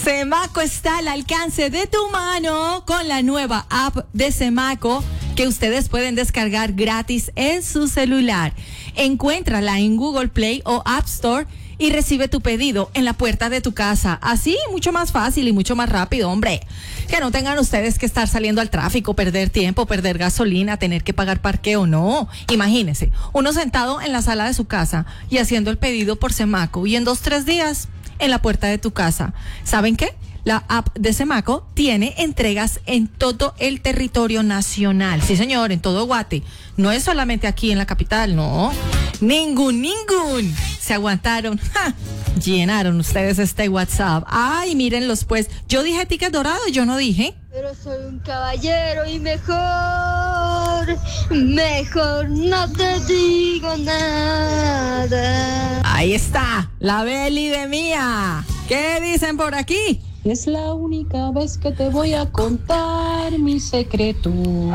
Semaco está al alcance de tu mano con la nueva app de Semaco que ustedes pueden descargar gratis en su celular. Encuéntrala en Google Play o App Store y recibe tu pedido en la puerta de tu casa. Así, mucho más fácil y mucho más rápido, hombre. Que no tengan ustedes que estar saliendo al tráfico, perder tiempo, perder gasolina, tener que pagar parqueo. No, imagínense, uno sentado en la sala de su casa y haciendo el pedido por Semaco y en 2-3 días en la puerta de tu casa. ¿Saben qué? La app de Semaco tiene entregas en todo el territorio nacional. Sí, señor, en todo Guate. No es solamente aquí en la capital, no. Ningún. Se aguantaron. ¡Ja! Llenaron ustedes este WhatsApp. Ay, mírenlos pues. Yo dije ticket dorado, yo no dije. Pero soy un caballero y mejor no te digo nada. Ahí está, la Beli de Mía. ¿Qué dicen por aquí? Es la única vez que te voy a contar mi secreto.